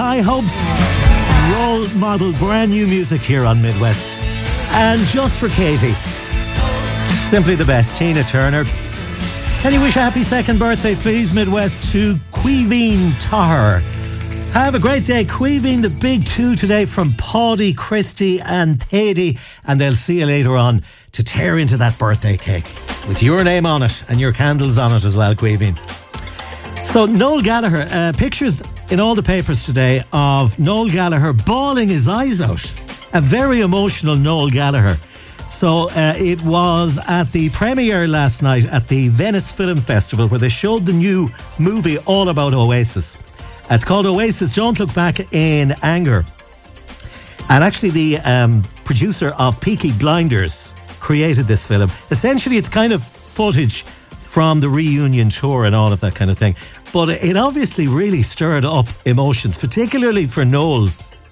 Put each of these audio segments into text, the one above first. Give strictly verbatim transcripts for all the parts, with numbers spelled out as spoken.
high hopes, role model, brand new music here on Midwest. And just for Katie, simply the best, Tina Turner. Can you wish a happy second birthday, please, Midwest, to Caoimhín Tahir. Have a great day. Caoimhín, the big two today from Paddy, Christy and Thady, and they'll see you later on to tear into that birthday cake with your name on it and your candles on it as well, Caoimhín. So Noel Gallagher, uh, pictures in all the papers today of Noel Gallagher bawling his eyes out. A very emotional Noel Gallagher. So uh, it was at the premiere last night at the Venice Film Festival where they showed the new movie all about Oasis. It's called Oasis, Don't Look Back in Anger. And actually the um, producer of Peaky Blinders created this film. Essentially it's kind of footage from the reunion tour and all of that kind of thing. But it obviously really stirred up emotions, particularly for Noel.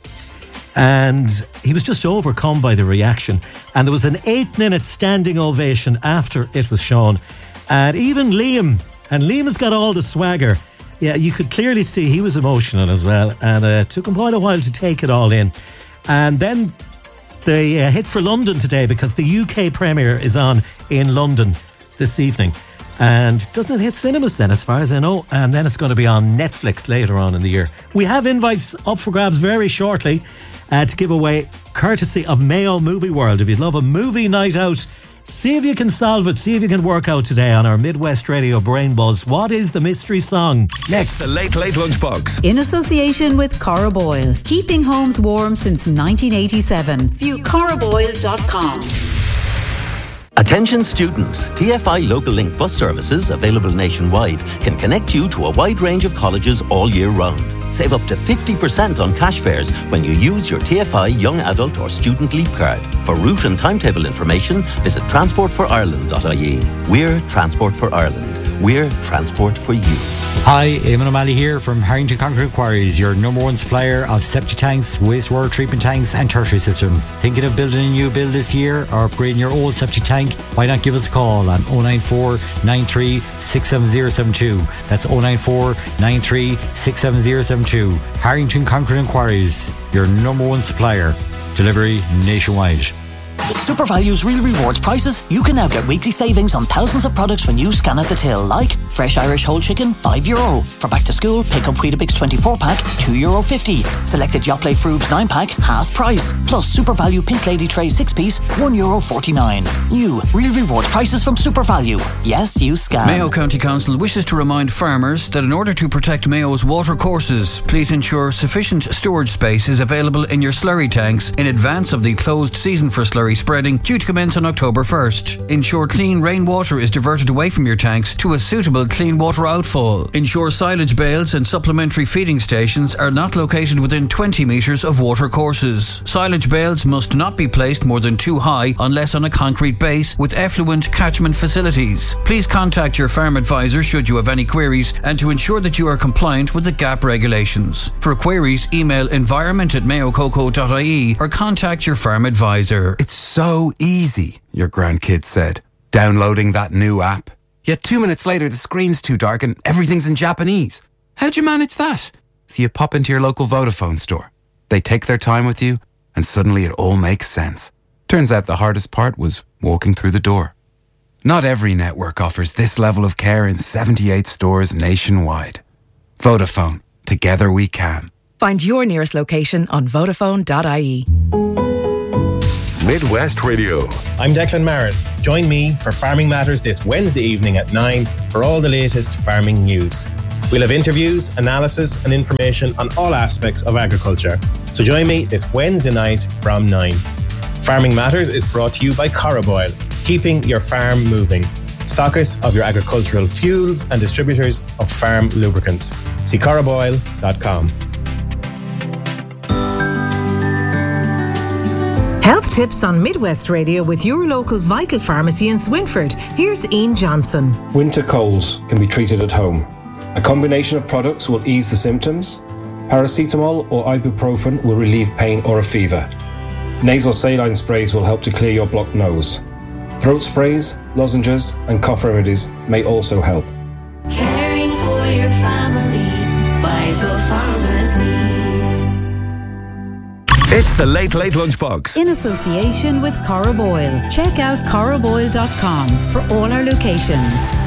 And he was just overcome by the reaction. And there was an eight minute standing ovation after it was shown. And even Liam, and Liam has got all the swagger. Yeah, you could clearly see he was emotional as well. And uh, it took him quite a while to take it all in. And then they uh, hit for London today because the U K premiere is on in London this evening. And doesn't it hit cinemas then, as far as I know? And then it's going to be on Netflix later on in the year. We have invites up for grabs very shortly uh, to give away, courtesy of Mayo Movie World. If you'd love a movie night out, see if you can solve it. See if you can work out today on our Midwest Radio Brain Buzz. What is the mystery song? Next, the Late Late Lunchbox. In association with Cora Boyle. Keeping homes warm since nineteen eighty-seven. View cora boyle dot com. Attention students, T F I Local Link bus services, available nationwide, can connect you to a wide range of colleges all year round. Save up to fifty percent on cash fares when you use your T F I Young Adult or Student Leap Card. For route and timetable information, visit transport for ireland dot I E. We're Transport for Ireland. We're transport for you. Hi, Eamon O'Malley here from Harrington Concrete Quarries, your number one supplier of septic tanks, wastewater treatment tanks and tertiary systems. Thinking of building a new build this year or upgrading your old septic tank? Why not give us a call on oh nine four, nine three, six seven zero seven two. That's oh nine four, nine three, six seven zero seven two. Harrington Concrete and Quarries, your number one supplier. Delivery nationwide. With SuperValue's Real Rewards prices, you can now get weekly savings on thousands of products when you scan at the till, like fresh Irish whole chicken, five euro. For back to school, pick up Weetabix twenty-four pack, two euro fifty. Selected Yoplait Frubes nine pack, half price. Plus SuperValue Pink Lady Tray six piece, one euro forty-nine. New Real Rewards prices from SuperValue. Yes, you scan. Mayo County Council wishes to remind farmers that in order to protect Mayo's water courses, please ensure sufficient storage space is available in your slurry tanks in advance of the closed season for slurry spreading due to commence on October first. Ensure clean rainwater is diverted away from your tanks to a suitable clean water outfall. Ensure silage bales and supplementary feeding stations are not located within twenty metres of water courses. Silage bales must not be placed more than two high unless on a concrete base with effluent catchment facilities. Please contact your farm advisor should you have any queries and to ensure that you are compliant with the G A P regulations. For queries, email environment at mayo coco dot I E or contact your farm advisor. It's so easy, your grandkid said, downloading that new app. Yet two minutes later, the screen's too dark and everything's in Japanese. How'd you manage that? So you pop into your local Vodafone store. They take their time with you, and suddenly it all makes sense. Turns out the hardest part was walking through the door. Not every network offers this level of care in seventy-eight stores nationwide. Vodafone. Together we can. Find your nearest location on vodafone dot I E. Midwest Radio. I'm Declan Marin. Join me for Farming Matters this Wednesday evening at nine for all the latest farming news. We'll have interviews, analysis and information on all aspects of agriculture. So join me this Wednesday night from nine. Farming Matters is brought to you by Cora Boyle, keeping your farm moving. Stockers of your agricultural fuels and distributors of farm lubricants. See cora boyle dot com. Health tips on Midwest Radio with your local Vital Pharmacy in Swinford. Here's Ian Johnson. Winter colds can be treated at home. A combination of products will ease the symptoms. Paracetamol or ibuprofen will relieve pain or a fever. Nasal saline sprays will help to clear your blocked nose. Throat sprays, lozenges and cough remedies may also help. Caring for your family, Vital Pharmacies. It's the Late Late Lunchbox. In association with Cora Boyle. Check out cora boyle dot com for all our locations.